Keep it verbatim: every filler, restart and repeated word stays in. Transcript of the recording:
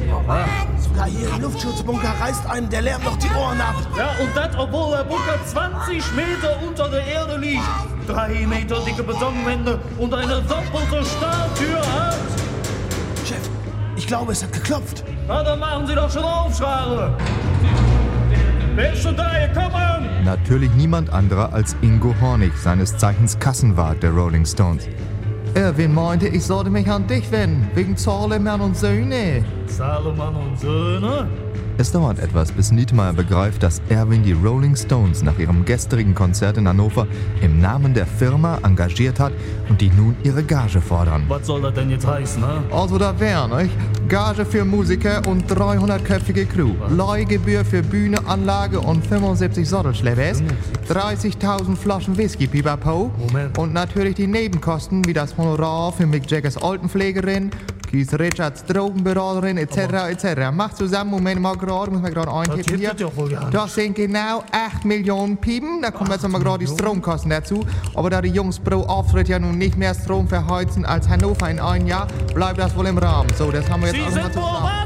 Sogar hier im Luftschutzbunker reißt einem der Lärm noch die Ohren ab. Ja, und das, obwohl der Bunker zwanzig Meter unter der Erde liegt. Drei Meter dicke Betonwände und eine doppelte Stahltür hat. Chef, ich glaube, es hat geklopft. Na, dann machen Sie doch schon auf, Schare. Wer ist schon da? Hier, kommen! Natürlich niemand anderer als Ingo Hornig, seines Zeichens Kassenwart der Rolling Stones. Erwin meinte, ich sollte mich an dich wenden, wegen Zahlemann und Söhne. Zahlemann und Söhne? Es dauert etwas, bis Nietmeyer begreift, dass Erwin die Rolling Stones nach ihrem gestrigen Konzert in Hannover im Namen der Firma engagiert hat und die nun ihre Gage fordern. Was soll das denn jetzt heißen, ne? Also da wären, nicht? Gage für Musiker und dreihundertköpfige Crew. Leihgebühr für Bühne, Anlage und fünfundsiebzig Sattelschleppers. dreißigtausend Flaschen Whisky, pipapo. Moment. Und natürlich die Nebenkosten, wie das Honorar für Mick Jaggers Altenpflegerin, Keith Richards Drogenberaterin, et cetera et cetera. Mach zusammen, Moment mal gerade, muss man gerade eintippen hier. Das ja wohl gar nicht. Das sind genau acht Millionen Piepen. Da kommen jetzt noch mal gerade die Stromkosten dazu. Aber da die Jungs pro Auftritt ja nun nicht mehr Strom verheizen als Hannover in einem Jahr, bleibt das wohl im Rahmen. So, das haben wir jetzt Sie alles mal sind wohl zusammen.